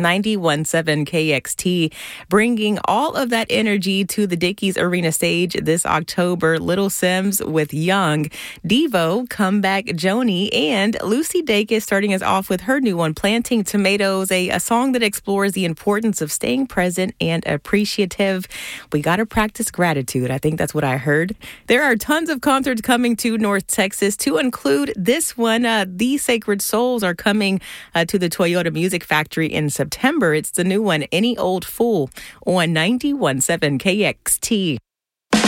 91.7 KXT, bringing all of that energy to the Dickies Arena stage this October. Little Sims with Young, Devo, Comeback Joni, and Lucy Dacus starting us off with her new one, Planting Tomatoes, a song that explores the importance of staying present and appreciative. We got to practice gratitude. I think that's what I heard. There are tons of concerts coming to North Texas, to include this one. The Sacred Souls are coming to the Toyota Music Factory in September. It's the new one, Any Old Fool, on 91.7 KXT.